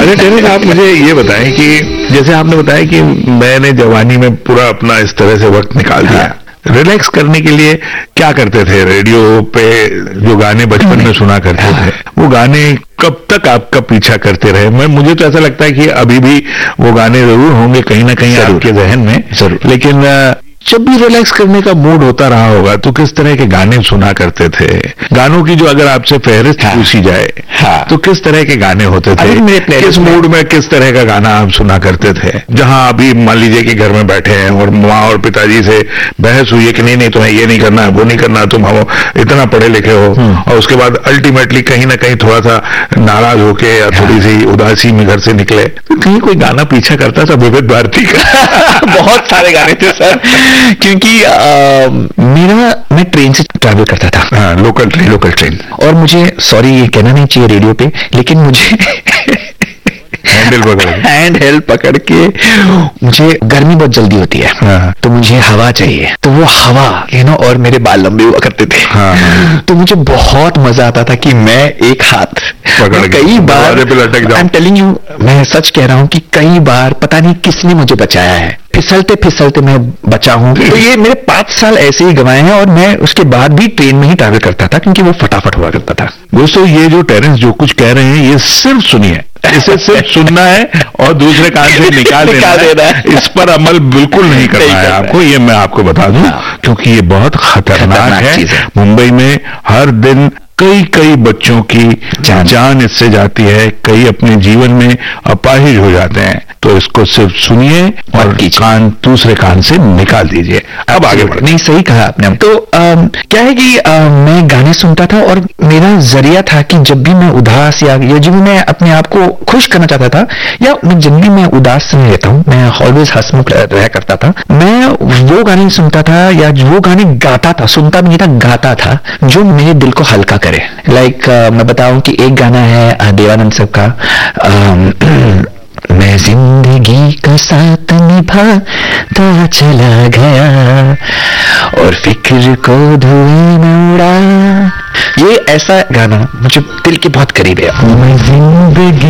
अरे टेनिस, आप मुझे ये बताएं कि जैसे आपने बताया कि मैंने जवानी में पूरा अपना इस तरह से वक्त निकाल दिया, रिलैक्स करने के लिए क्या करते थे? रेडियो पे जो गाने बचपन में सुना करते थे, वो गाने कब तक आपका पीछा करते रहे? मुझे तो ऐसा लगता है कि अभी भी वो गाने जरूर होंगे कहीं ना कहीं आपके जहन में, जरूर। लेकिन जब भी रिलैक्स करने का मूड होता रहा होगा तो किस तरह के गाने सुना करते थे? गानों की जो अगर आपसे फहरिस्त पूछी जाए, तो किस तरह के गाने होते थे? किस मूड में किस तरह का गाना आप सुना करते थे? जहां अभी मान लीजिए कि घर में बैठे हैं और माँ और पिताजी से बहस हुई है कि नहीं तुम्हें ये नहीं करना, वो नहीं करना, तुम हम इतना पढ़े लिखे हो, और उसके बाद अल्टीमेटली कहीं ना कहीं थोड़ा सा नाराज होके या थोड़ी सी उदासी में घर से निकले, तो कहीं कोई गाना पीछा करता था विविध भारती का? बहुत सारे गाने थे सर, क्योंकि मैं ट्रेन से ट्रैवल करता था, लोकल ट्रेन, और मुझे सॉरी ये कहना नहीं चाहिए रेडियो पे, लेकिन मुझे हैंड हेल्ड पकड़ के मुझे गर्मी बहुत जल्दी होती है, तो मुझे हवा चाहिए, तो वो हवा और मेरे बाल लंबे हुआ करते थे, तो मुझे बहुत मजा आता था कि मैं एक हाथ कई बार, आई एम टेलिंग यू, मैं सच कह रहा हूं कि कई बार पता नहीं किसने मुझे बचाया है, फिसलते मैं बचा हूं। तो ये मेरे 5 साल ऐसे ही गंवाए हैं, और मैं उसके बाद भी ट्रेन में ही ट्रैवल करता था क्योंकि वो फटाफट हुआ करता था। दोस्तों, ये जो टेरेंस जो कुछ कह रहे हैं ये सिर्फ सुनिए, इसे सिर्फ सुनना है और दूसरे कान से निकाल देना है। इस पर अमल बिल्कुल नहीं करना है आपको, ये मैं आपको बता दूं, क्योंकि ये बहुत खतरनाक है। मुंबई में हर दिन कई बच्चों की जान इससे जाती है, कई अपने जीवन में अपाहिज हो जाते हैं। तो इसको सिर्फ सुनिए और कान दूसरे कान से निकाल दीजिए। अब आगे बढ़े। नहीं, सही कहा आपने। तो क्या है कि मैं गाने सुनता था, और मेरा जरिया था कि जब भी मैं उदास या जब भी मैं अपने आप को खुश करना चाहता था, या मैं जिंदगी में उदास नहीं रहता हूँ, मैं ऑलवेज हंसमुख रहा करता था, मैं वो गाने सुनता था या वो गाने गाता था, सुनता भी नहीं था, गाता था, जो मेरे दिल को हल्का करे। लाइक मैं बताऊं कि एक गाना है देवानंद साहब का, मैं जिंदगी का साथ निभाता चला गया और फिक्र को धुएं में उड़ा, ये ऐसा गाना मुझे दिल के बहुत करीब है। मैं जिंदगी